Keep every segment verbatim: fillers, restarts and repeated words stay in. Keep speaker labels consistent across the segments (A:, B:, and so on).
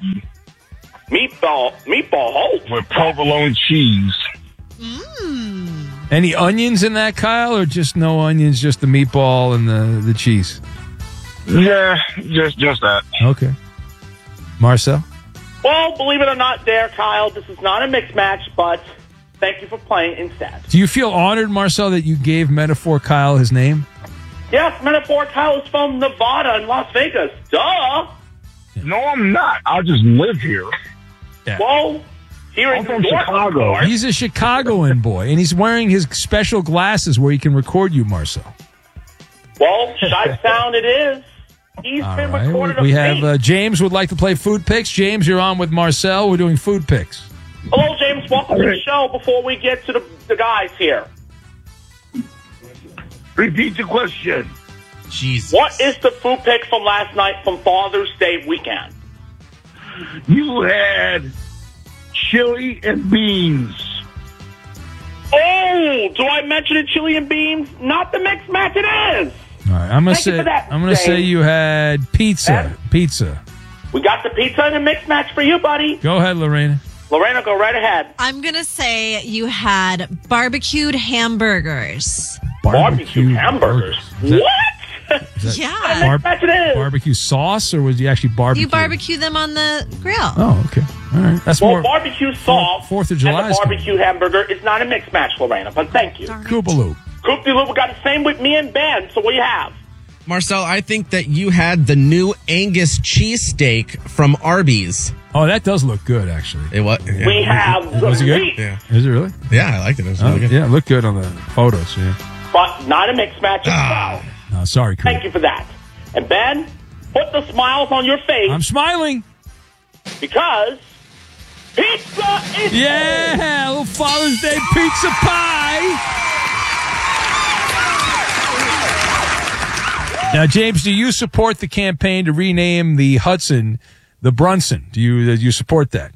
A: hoagie.
B: Meatball, meatball hoagie
A: with provolone cheese.
C: Mm.
D: Any onions in that, Kyle, or just no onions, just the meatball and the, the cheese?
A: Yeah, just just that.
D: Okay. Marcel?
B: Well, believe it or not, there, Kyle, this is not a mixed match, but thank you for playing instead.
D: Do you feel honored, Marcel, that you gave Metaphor Kyle his name?
B: Yes, Metaphor Kyle is from Nevada and Las Vegas. Duh.
A: No, I'm not. I just live here.
D: Yeah.
B: Well, here
A: I'm
B: in
A: from
B: North
A: Chicago.
B: Florida.
D: He's a Chicagoan boy, and he's wearing his special glasses where he can record you, Marcel.
B: Well, Shy Sound it is. He's
D: All
B: been
D: right.
B: recorded
D: We
B: of
D: have
B: me.
D: uh, James would like to play food picks. James, you're on with Marcel. We're doing food picks.
B: Hello, James. Welcome to the show. Before we get to the, the guys here,
A: Repeat the question.
C: Jesus.
B: what is the food pick from last night from Father's Day weekend?
A: You had chili and beans.
B: Oh, do I mention the chili and beans? Not the mixed match. It is.
D: All right, I'm gonna
B: Thank you
D: say
B: for that,
D: I'm gonna say
B: James.
D: you had pizza.
B: Ed?
D: Pizza.
B: We got the pizza and the mixed match for you, buddy.
D: Go ahead, Lorena.
B: Lorena, go right ahead.
C: I'm going to say you had barbecued hamburgers.
B: Barbecue hamburgers.
D: Is that-
B: What?
D: is that
C: Yeah.
D: bar-
B: Match it is.
D: barbecue sauce, or was you actually barbecue?
C: You barbecue them on the grill.
D: Oh, okay. All right. That's
B: Well,
D: more
B: barbecue sauce
D: Fourth of July
B: and
D: is
B: the barbecue hamburger is not a mixed match, Lorena, but thank you.
C: Darn it.
D: Koopaloo.
B: Koopy Lou got the same with me and Ben, so what do you have?
E: Marcel, I think that you had the new Angus cheesesteak from Arby's.
D: Oh, that does look good, actually.
E: It was. Yeah.
B: We have the
D: Was it good?
B: meat,
E: Yeah.
D: Is it really?
E: Yeah, I liked it. It was
D: Oh,
E: really good.
D: yeah, it looked good on the photos. Yeah.
B: but not a mixed match as well.
D: No, sorry, Coop.
B: Thank you for that. And Ben, put the smiles on your face
D: I'm smiling.
B: because pizza is
D: Yeah, a little Father's Day pizza pie. Now, James, do you support the campaign to rename the Hudson the Brunson? Do you do you support that?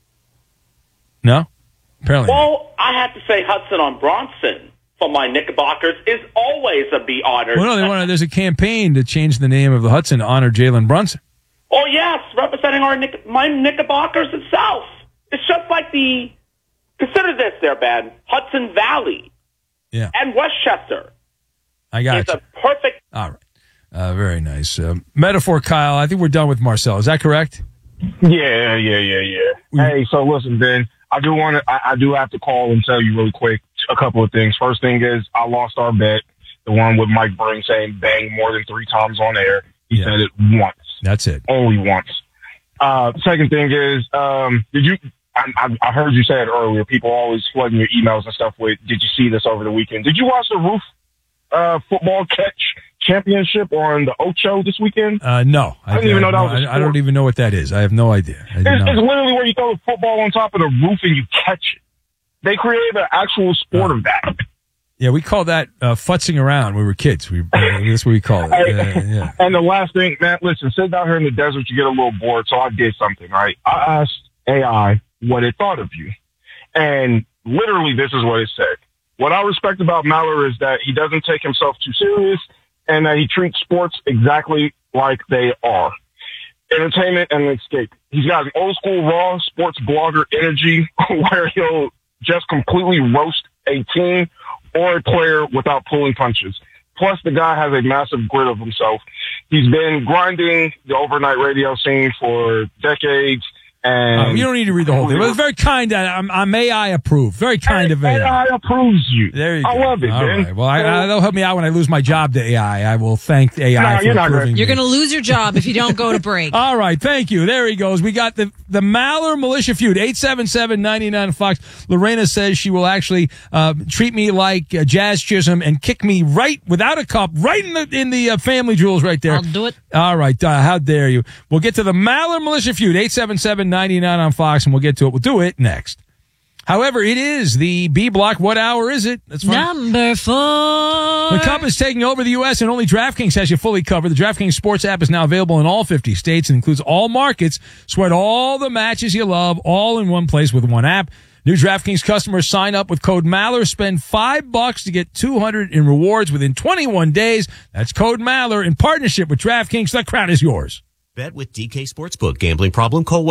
D: No? Apparently not.
B: Well, I have to say Hudson on Bronson for my Knickerbockers is always a be honored.
D: Well, no, they want to, there's a campaign to change the name of the Hudson to honor Jalen Brunson.
B: Oh, yes, representing our Knick- my Knickerbockers itself. It's just like the, consider this there, Ben, Hudson Valley
D: Yeah,
B: and Westchester.
D: I got
B: It's
D: you.
B: a perfect,
D: All right. Uh, very nice. Uh, Metaphor Kyle, I think we're done with Marcel. Is that correct?
A: Yeah, yeah, yeah, yeah. Hey, so listen, Ben. I do want to. I, I do have to call and tell you really quick a couple of things. First thing is, I lost our bet, the one with Mike Breen saying "bang" more than three times on air. He
D: Yeah.
A: said it once,
D: That's it.
A: only once. Uh, second thing is, um, did you? I, I, I heard you say it earlier. People always flooding your emails and stuff with. Did you see this over the weekend? Did you watch the Roof uh, football catch championship on the Ocho this weekend?
D: Uh, no.
A: I didn't even know that was a
D: I, I don't
A: sport.
D: even know what that is. I have no idea. I did
A: It's,
D: not-
A: it's literally where you throw the football on top of the roof and you catch it. They created an actual sport of that.
D: Yeah, we call that uh, futzing around when we were kids. We, uh, that's what we call it. Uh, yeah.
A: And the last thing, man, listen, sitting out here in the desert, you get a little bored, so I did something, right? I asked A I what it thought of you. And literally, this is what it said. What I respect about Maller is that he doesn't take himself too serious and that he treats sports exactly like they are. Entertainment and an escape. He's got an old school raw sports blogger energy where he'll just completely roast a team or a player without pulling punches. Plus, the guy has a massive grit of himself. He's been grinding the overnight radio scene for decades. And
D: Uh, you don't need to read the whole thing. It was very kind. I'm, I'm A I approved. Very kind of A I.
A: A I approves you.
D: There you
A: I
D: go.
A: love it,
D: All
A: man.
D: right. Well, I, I, that'll help me out when I lose my job to A I. I will thank A I
A: No,
D: for
A: you're not
D: approving
C: You're
D: me.
C: going to lose your job if you don't go to break.
D: All right, thank you. There he goes. We got the the Maller Militia Feud, eight seven seven, nine nine Fox. Lorena says she will actually uh, treat me like uh, Jazz Chisholm and kick me right, without a cup, right in the in the uh, family jewels right there.
C: I'll do it.
D: All right, uh, how dare you. We'll get to the Maller Militia Feud, eight seven seven, nine nine on Fox, and we'll get to it. We'll do it next. However, it is the B Block. What hour is it? That's fine.
C: Number four.
D: The Cup is taking over the U S and only DraftKings has you fully covered. The DraftKings Sports app is now available in all fifty states and includes all markets. Sweat all the matches you love all in one place with one app. New DraftKings customers sign up with code Maller. Spend five bucks to get two hundred in rewards within twenty-one days. That's code Maller in partnership with DraftKings. The crown is yours.
F: Bet with D K Sportsbook. Gambling problem? Call